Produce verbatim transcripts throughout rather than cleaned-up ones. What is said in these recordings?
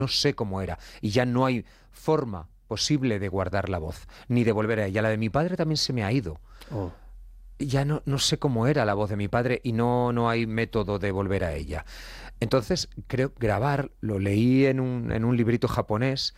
no sé cómo era. Y ya no hay forma posible de guardar la voz, ni de volver a ella. La de mi padre también se me ha ido. Oh. Ya no, no sé cómo era la voz de mi padre y no, no hay método de volver a ella. Entonces, creo grabar, lo leí en un, en un librito japonés,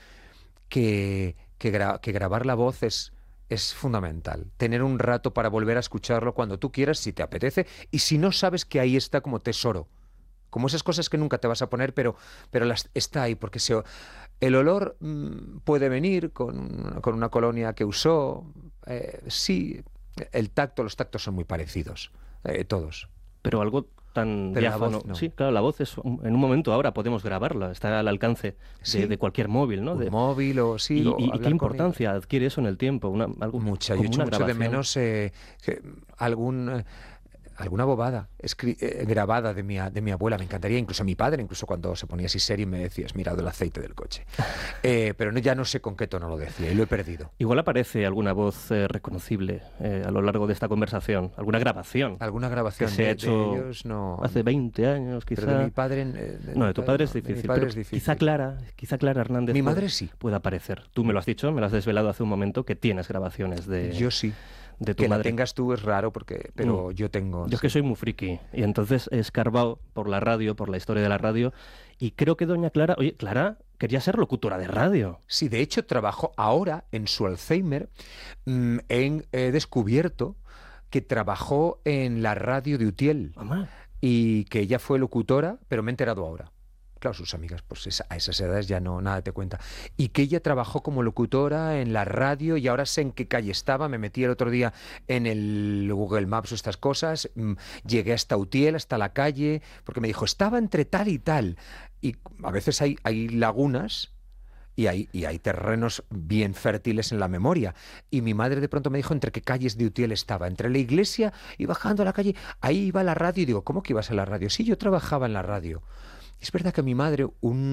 que, que, gra- que grabar la voz es, es fundamental. Tener un rato para volver a escucharlo cuando tú quieras, si te apetece, y si no, sabes que ahí está como tesoro. Como esas cosas que nunca te vas a poner, pero, pero las, está ahí, porque se, el olor mm, puede venir con, con una colonia que usó. Eh, sí, el tacto, los tactos son muy parecidos, eh, todos. Pero algo tan Pero la diáfano. voz no. Sí, claro, la voz es un- en un momento ahora podemos grabarla, está al alcance de, Sí, de cualquier móvil, ¿no? un De- móvil o sí, y, o y- y qué hablar con ella. importancia adquiere eso en el tiempo, una, algo Mucha, yo como echo una mucho de grabación. menos eh, que algún, eh, alguna bobada escri- eh, grabada de mi, a- de mi abuela. Me encantaría, incluso a mi padre, incluso cuando se ponía así serio y me decía, has mirado el aceite del coche. Eh, pero no, ya no sé con qué tono lo decía y lo he perdido. Igual aparece alguna voz eh, reconocible eh, a lo largo de esta conversación, alguna grabación Alguna que grabación se ha de, de hecho ellos, no. hace veinte años, quizá. Pero de mi padre. eh, de No, mi de tu padre padre no, es de mi difícil, padre pero es difícil. quizá Clara, quizá Clara Hernández Mi pueda, madre sí. pueda aparecer. Tú me lo has dicho, me lo has desvelado hace un momento, que tienes grabaciones de, Yo sí. de tu Que la madre. tengas tú es raro, porque, pero Mm. yo tengo. Yo es que sí. soy muy friki y entonces he escarbado por la radio, por la historia de la radio y creo que doña Clara, oye, Clara quería ser locutora de radio. Sí, de hecho, trabajo ahora en su Alzheimer. mm, en- he descubierto que trabajó en la radio de Utiel Mamá, y que ella fue locutora, pero me he enterado ahora. Claro, sus amigas, pues esa- a esas edades ya no, nada te cuenta. Y que ella trabajó como locutora en la radio y ahora sé en qué calle estaba. Me metí el otro día en el Google Maps o estas cosas. mm, Llegué hasta Utiel, hasta la calle, porque me dijo, estaba entre tal y tal. Y a veces hay, hay lagunas. Y hay, y hay terrenos bien fértiles en la memoria. Y mi madre de pronto me dijo entre qué calles de Utiel estaba. Entre la iglesia y bajando a la calle, ahí iba la radio. Y digo, ¿cómo que ibas a la radio? Sí, yo trabajaba en la radio. Y es verdad que mi madre,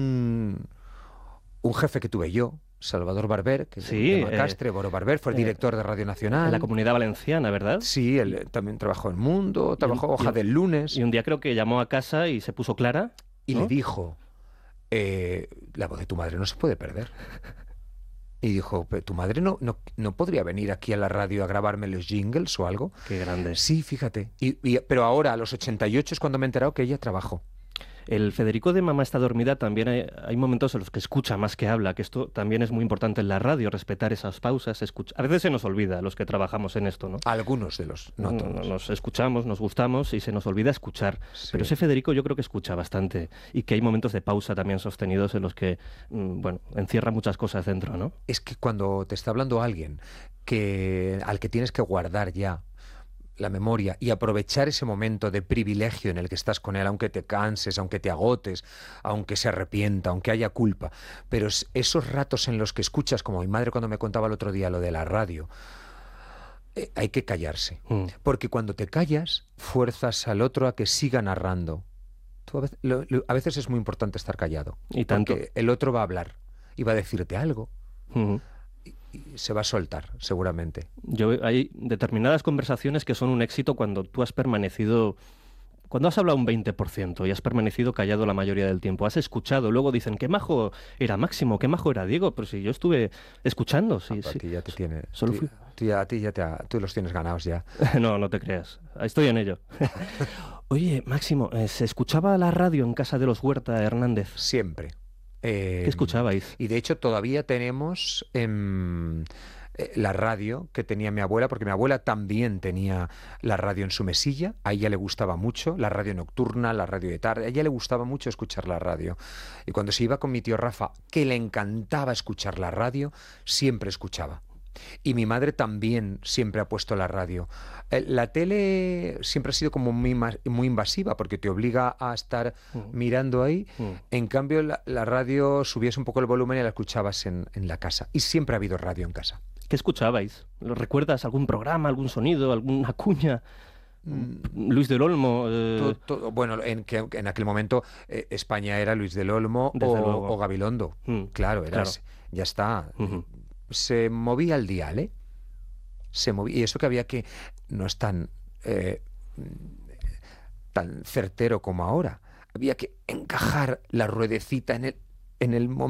un, un jefe que tuve yo, Salvador Barber, que Sí, de eh, Macastre, Boro Barber, fue el eh, director de Radio en Nacional. la Comunidad Valenciana, ¿verdad? Sí, él eh, también trabajó en Mundo, trabajó y Hoja un- del Lunes. Y un día creo que llamó a casa y se puso Clara, Y ¿no? le dijo, eh, la voz de tu madre no se puede perder. Y dijo, "Pero tu madre no, no, no podría venir aquí a la radio a grabarme los jingles o algo". Qué grande. Sí, fíjate. Y, y- pero ahora, a los ochenta y ocho, es cuando me he enterado que ella trabajó. El Federico de Mamá está dormida también hay, hay momentos en los que escucha más que habla, que esto también es muy importante en la radio, respetar esas pausas, escucha. A veces se nos olvida los que trabajamos en esto, ¿no? Algunos de los, no No- todos. no- Nos escuchamos, nos gustamos y se nos olvida escuchar. Sí. Pero ese Federico yo creo que escucha bastante y que hay momentos de pausa también sostenidos en los que, mm, bueno, encierra muchas cosas dentro, ¿no? Es que cuando te está hablando alguien que, al que tienes que guardar ya la memoria y aprovechar ese momento de privilegio en el que estás con él, aunque te canses, aunque te agotes, aunque se arrepienta, aunque haya culpa, pero es- esos ratos en los que escuchas, como mi madre cuando me contaba el otro día lo de la radio, eh, hay que callarse, Mm. porque cuando te callas, fuerzas al otro a que siga narrando. Tú a veces, lo- lo- a veces es muy importante estar callado, Y tanto. porque el otro va a hablar y va a decirte algo Ujú. y, y se va a soltar, seguramente. Yo, hay determinadas conversaciones que son un éxito cuando tú has permanecido, cuando has hablado un veinte por ciento y has permanecido callado la mayoría del tiempo, has escuchado, luego dicen, qué majo era Máximo, qué majo era Diego, pero si yo estuve escuchando, sí, Ah, a sí. ti ya te tiene, Solo tú- fui- tú ya- a ti ya te ha- tú los tienes ganados ya. No, no te creas, estoy en ello. Oye, Máximo, eh, ¿se escuchaba la radio en casa de los Huerta Hernández? Siempre. Eh, ¿Qué escuchabais? Y de hecho todavía tenemos em, eh, la radio que tenía mi abuela, porque mi abuela también tenía la radio en su mesilla. A ella le gustaba mucho la radio nocturna, la radio de tarde. A ella le gustaba mucho escuchar la radio. Y cuando se iba con mi tío Rafa, que le encantaba escuchar la radio, siempre escuchaba. Y mi madre también siempre ha puesto la radio. Eh, La tele siempre ha sido como muy, ma- muy invasiva porque te obliga a estar Mm. mirando ahí. Mm. En cambio, la, la radio subías un poco el volumen y la escuchabas en, en la casa. Y siempre ha habido radio en casa. ¿Qué escuchabais? ¿Lo recuerdas? ¿Algún programa, algún sonido, alguna cuña? Luis del Olmo. eh, To- to- bueno, en, que, en aquel momento eh, España era Luis del Olmo Desde o, luego. o Gabilondo. Mm, Claro, era claro. ese. Ya está. Ujú. Se movía el dial, ¿eh? Se movía. Y eso que había que... No es tan... eh, tan certero como ahora. Había que encajar la ruedecita en el en el momento